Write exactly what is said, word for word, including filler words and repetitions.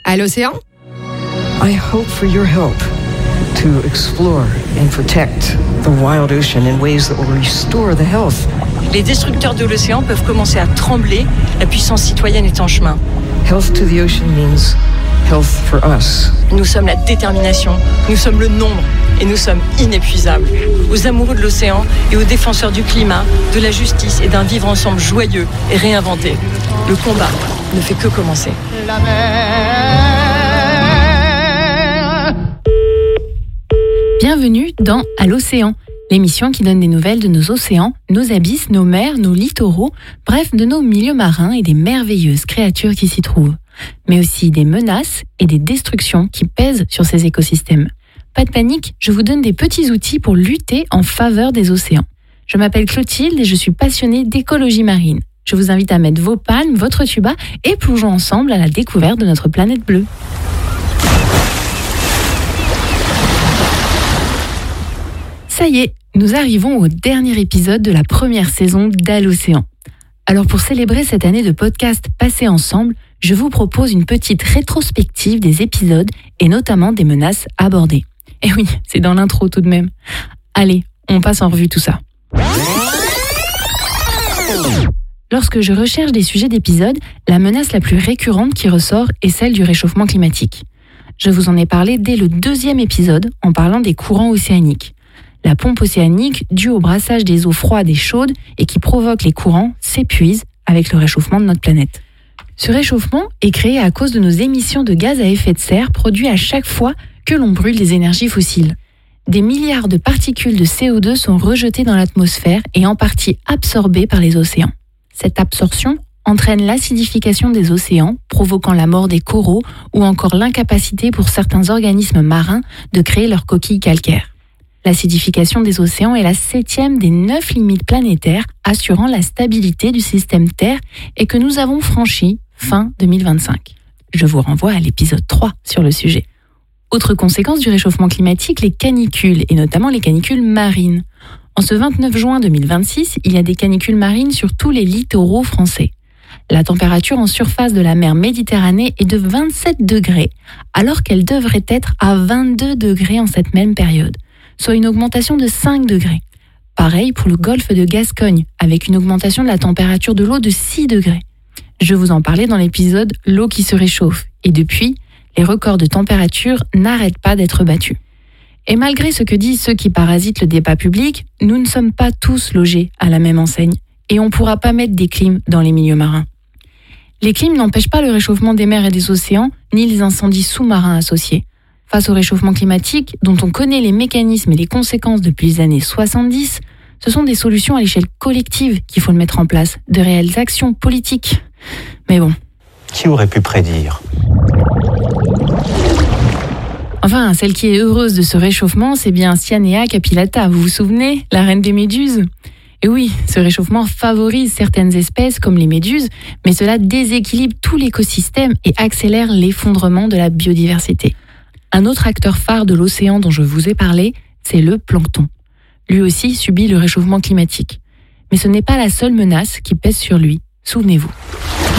à l'océan. I hope for your help to explore and protect the wild ocean in ways that will restore the health. Les destructeurs de l'océan peuvent commencer à trembler, la puissance citoyenne est en chemin. Health to the ocean means health for us. Nous sommes la détermination, nous sommes le nombre et nous sommes inépuisables. Aux amoureux de l'océan et aux défenseurs du climat, de la justice et d'un vivre ensemble joyeux et réinventé. Le combat ne fait que commencer. La mer. Bienvenue dans À l'océan, l'émission qui donne des nouvelles de nos océans, nos abysses, nos mers, nos littoraux, bref, de nos milieux marins et des merveilleuses créatures qui s'y trouvent, mais aussi des menaces et des destructions qui pèsent sur ces écosystèmes. Pas de panique, je vous donne des petits outils pour lutter en faveur des océans. Je m'appelle Clotilde et je suis passionnée d'écologie marine. Je vous invite à mettre vos palmes, votre tuba et plongeons ensemble à la découverte de notre planète bleue. Ça y est, nous arrivons au dernier épisode de la première saison d'À l'océan. Alors pour célébrer cette année de podcast passée ensemble, je vous propose une petite rétrospective des épisodes et notamment des menaces abordées. Et oui, c'est dans l'intro tout de même. Allez, on passe en revue tout ça. Lorsque je recherche des sujets d'épisodes, la menace la plus récurrente qui ressort est celle du réchauffement climatique. Je vous en ai parlé dès le deuxième épisode en parlant des courants océaniques. La pompe océanique, due au brassage des eaux froides et chaudes et qui provoque les courants, s'épuise avec le réchauffement de notre planète. Ce réchauffement est créé à cause de nos émissions de gaz à effet de serre produits à chaque fois que l'on brûle des énergies fossiles. Des milliards de particules de C O deux sont rejetées dans l'atmosphère et en partie absorbées par les océans. Cette absorption entraîne l'acidification des océans, provoquant la mort des coraux ou encore l'incapacité pour certains organismes marins de créer leurs coquilles calcaires. L'acidification des océans est la septième des neuf limites planétaires assurant la stabilité du système Terre et que nous avons franchi fin deux mille vingt-cinq. Je vous renvoie à l'épisode trois sur le sujet. Autre conséquence du réchauffement climatique, les canicules, et notamment les canicules marines. En ce vingt-neuf juin deux mille vingt-six, il y a des canicules marines sur tous les littoraux français. La température en surface de la mer Méditerranée est de vingt-sept degrés, alors qu'elle devrait être à vingt-deux degrés en cette même période, soit une augmentation de cinq degrés. Pareil pour le golfe de Gascogne, avec une augmentation de la température de l'eau de six degrés. Je vous en parlais dans l'épisode « L'eau qui se réchauffe », et depuis, les records de température n'arrêtent pas d'être battus. Et malgré ce que disent ceux qui parasitent le débat public, nous ne sommes pas tous logés à la même enseigne, et on ne pourra pas mettre des clims dans les milieux marins. Les clims n'empêchent pas le réchauffement des mers et des océans, ni les incendies sous-marins associés. Face au réchauffement climatique, dont on connaît les mécanismes et les conséquences depuis les années soixante-dix, ce sont des solutions à l'échelle collective qu'il faut mettre en place, de réelles actions politiques. Mais bon. Qui aurait pu prédire ? Enfin, celle qui est heureuse de ce réchauffement, c'est bien Cyanea capillata, vous vous souvenez, la reine des méduses ? Et oui, ce réchauffement favorise certaines espèces comme les méduses, mais cela déséquilibre tout l'écosystème et accélère l'effondrement de la biodiversité. Un autre acteur phare de l'océan dont je vous ai parlé, c'est le plancton. Lui aussi subit le réchauffement climatique. Mais ce n'est pas la seule menace qui pèse sur lui, souvenez-vous.